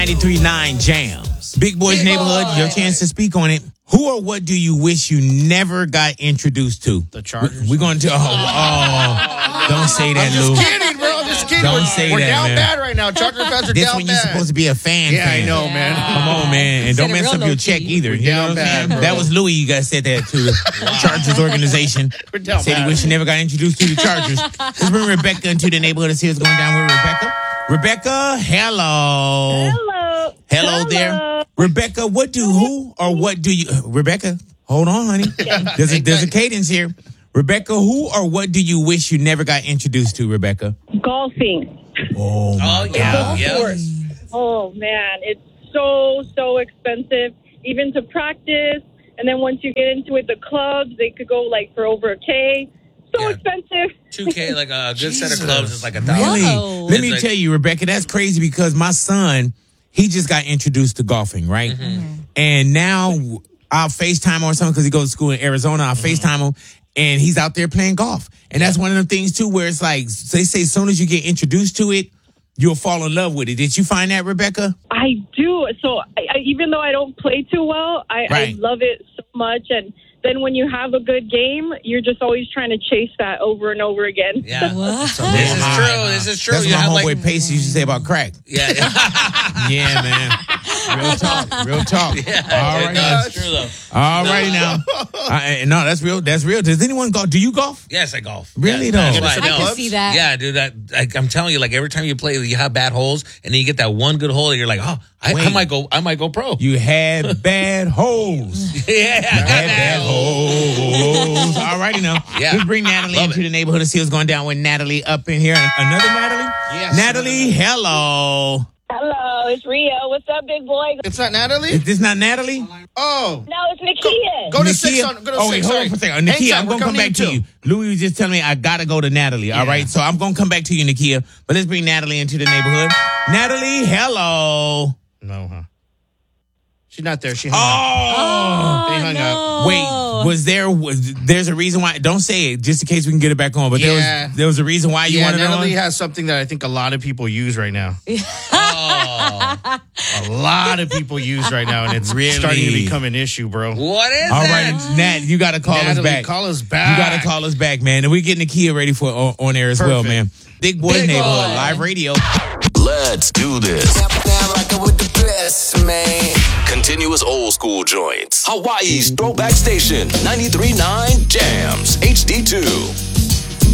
93.9 Jams. Big Boy's Neighborhood, your chance to speak on it. Who or what do you wish you never got introduced to? The Chargers. We're going to... don't say that, Lou. Just kidding, bro. Just kidding. Don't say We're that, down man. bad right now. Chargers fans are This down when you're bad. supposed to be a fan. Yeah, I know, man. Come on, man. And don't Said it mess real up your low check key. either. We're You know down what I'm bad, saying? bro. That was Louis you guys said that to the Chargers organization. We're down Said he bad. wish he never got introduced to the Chargers. Let's bring Rebecca into the neighborhood and see what's going down with Rebecca. Rebecca, hello. Hello there. Rebecca, what do you... Rebecca, hold on, honey. There's a cadence here. Rebecca, who or what do you wish you never got introduced to, Rebecca? Golfing. Oh, my God. Yeah. Oh, man. It's so expensive, even to practice. And then once you get into it, the clubs, they could go like for over $1,000. So expensive. $2,000, like a good set of clubs is like $1,000. Really? Whoa. Let me tell you, Rebecca, that's crazy because my son, he just got introduced to golfing, right? And now I'll FaceTime him or something because he goes to school in Arizona. I'll FaceTime him and he's out there playing golf. And that's one of them things, too, where it's like, they say as soon as you get introduced to it, you'll fall in love with it. Did you find that, Rebecca? I do. So I even though I don't play too well, I love it so much. And then when you have a good game, you're just always trying to chase that over and over again. Yeah. What? This is true. That's You what have my homeboy like, Pacey used to say about crack. yeah. Yeah, man. Real talk. All right, That's true, though. All righty now. No, that's real. That's real. Does anyone golf? Do you golf? Yes, I golf. Really, Yes, though? that's why I know. can see that. Yeah, dude. I'm telling you, like every time you play, you have bad holes, and then you get that one good hole, and you're like, oh, I might go pro. You had bad holes. Yeah, I got Had that bad hole. holes. All righty now. Yeah. Let's bring Natalie Love into it. the neighborhood and see what's going down with Natalie up in here. Another Natalie? Yes. Natalie, hello. Hello, it's Rio. What's up, big boy? It's not Natalie? Is this not Natalie? Oh. No, it's Nakia. Go to Nakia? 6 on. Go to 6. Wait, hold on for a second. Hang Nakia, tight, I'm we're going to come coming back to too. you. Louis was just telling me I got to go to Natalie, all right? So I'm going to come back to you, Nakia. But let's bring Natalie into the neighborhood. Natalie, hello. No, huh? She's not there. She hung up. Oh. They hung up. Wait, there's a reason why? Don't say it, just in case we can get it back on. But Yeah. there was a reason why you Yeah, wanted it on? Natalie has something that I think a lot of people use right now. Oh, A lot of people use right now, and it's Really? starting to become an issue, bro. what is All that? right, Nat, you got to call us Natalie, back. call us back. You got to call us back, man. And we're getting Nakia ready for on air as well, man. Big Boys Big Neighborhood, Boy. live radio. Let's do this. Now rockin' with the best, man. Continuous old school joints. Hawaii's Throwback Station. 93.9 Jams. HD2.